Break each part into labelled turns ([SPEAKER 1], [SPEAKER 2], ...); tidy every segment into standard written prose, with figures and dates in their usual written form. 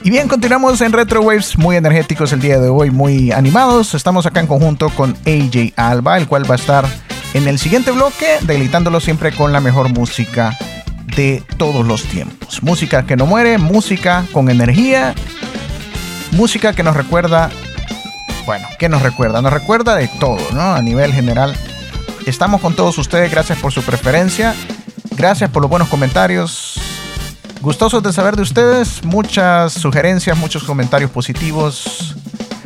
[SPEAKER 1] Y bien, continuamos en Retro Waves, muy energéticos el día de hoy, muy animados. Estamos acá en conjunto con AJ Alba, el cual va a estar en el siguiente bloque, deleitándolo siempre con la mejor música de todos los tiempos. Música que no muere, música con energía, música que nos recuerda, bueno, ¿qué nos recuerda? Nos recuerda de todo, ¿no? A nivel general. Estamos con todos ustedes, gracias por su preferencia, gracias por los buenos comentarios. Gustosos de saber de ustedes, muchas sugerencias, muchos comentarios positivos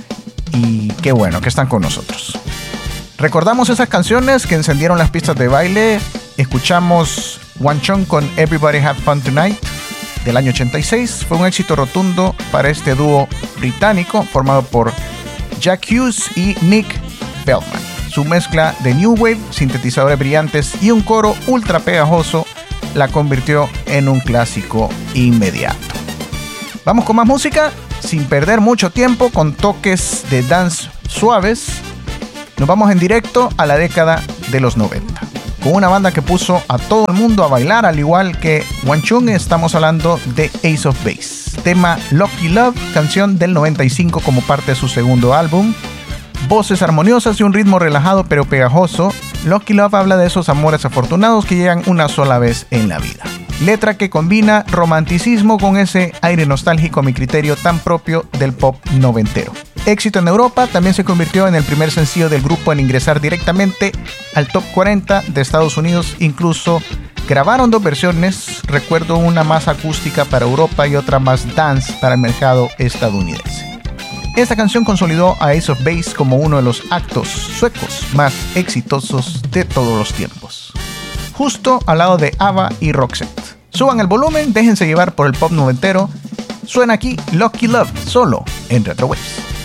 [SPEAKER 1] y qué bueno que están con nosotros. Recordamos esas canciones que encendieron las pistas de baile. Escuchamos One Chong con Everybody Have Fun Tonight del año 86. Fue un éxito rotundo para este dúo británico formado por Jack Hughes y Nick Feldman. Su mezcla de New Wave, sintetizadores brillantes y un coro ultra pegajoso la convirtió en un clásico inmediato. Vamos con más música, sin perder mucho tiempo, con toques de dance suaves. Nos vamos en directo a la década de los 90, con una banda que puso a todo el mundo a bailar, al igual que Wang Chung. Estamos hablando de Ace of Base, tema Lucky Love, canción del 95 como parte de su segundo álbum. Voces armoniosas y un ritmo relajado pero pegajoso. Lucky Love habla de esos amores afortunados que llegan una sola vez en la vida. Letra que combina romanticismo con ese aire nostálgico, a mi criterio, tan propio del pop noventero. Éxito en Europa, también se convirtió en el primer sencillo del grupo en ingresar directamente al top 40 de Estados Unidos. Incluso grabaron dos versiones, recuerdo una más acústica para Europa y otra más dance para el mercado estadounidense. Esta canción consolidó a Ace of Base como uno de los actos suecos más exitosos de todos los tiempos, justo al lado de ABBA y Roxette. Suban el volumen, déjense llevar por el pop noventero. Suena aquí Lucky Love, solo en Retro Waves.